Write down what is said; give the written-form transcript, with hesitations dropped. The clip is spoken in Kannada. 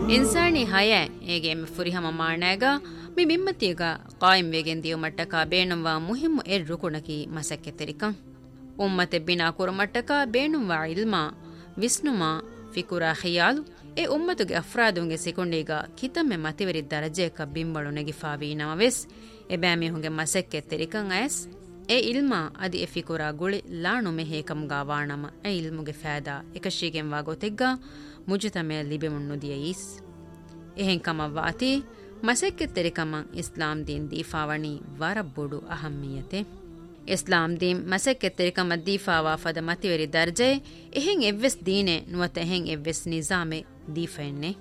ಇನ್ಸಾನಿ ಹಯ ಏಗೆ ಎಮ್ಮೆ ಫುರಿಹಮ ಮಾಣಾಗ ಮಿ ಮಿಮ್ಮತಿಗ ಕಾಯಿಂ ವೇಗೆನ್ Diu ಮಟ್ಟಕ ಬೇಣುವ ಮುಹಿಮ್ಮು ರುಕುಣಕಿ ಮಸಕ್ಕೆ ತೆರಿಕಂ ಉಮ್ಮತೆ Bina ಕುರಮಟ್ಟಕ ಬೇಣುವ ಇಲ್ಮಾ ವಿಸ್ನುಮಾ ಫಿಕುರಾ ಖಿಯಾಲು A ಉಮ್ಮತುಗೆ ಅಫ್ರಾದುಂಗೆ ಸಿಕೊಂಡೀಗ ಕಿತಮ್ಮೆ ಮತಿವರಿ ದರಜೆಕ ಬಿಂಬಳು ನೆಗಿಫಾವಿ ನಮವೆಸ್ A ಬ್ಯಾಮಿಹುಂಗೆ ಮಸಕ್ಕೆ ತೆರಿಕಂ Ayaz A ಇಲ್ಮಾ ಅದಿ ಎ ಫಿಕುರಾ ಗುಳಿ ಲಾಣು ಮೆಹೇಕಂಗಾ ವಾಣಮ ಎ ಇಲ್ಮುಗೆ ಫಾದಾ ಎಕಶೀಗೆಂ ವಾಗೋತೆಗ್ಗ ಮುಜತಮೆ ಲಿಬೆಮುನ್ನು ದಿಯೀಸ್ ಎಹೆಂ ಕಮವ್ವಾತಿ ಮಸಕ್ಕೆ ತೆರಿಕಮ ಇಸ್ಲಾಂ ದೀನ್ ದೀಫಾವಣಿ ವರಬ್ಬುಡು ಅಹಮ್ಮಿಯತೆ ಇಸ್ಲಾಂ ದೀನ್ ಮಸಕ್ಕೆ ತೆರಿಕಮ ದೀಫಾವಾ ಫದ ಮತಿವರಿ ದರ್ಜೆ ಎಹೆಂ ಎವ್ವೆಸ್ ದೀನೆ ನುವತ ಎಹೆಂ ಎವ್ವೆಸ್ ನಿಜಾಮೆ ದೀಫೆನ್ನೆ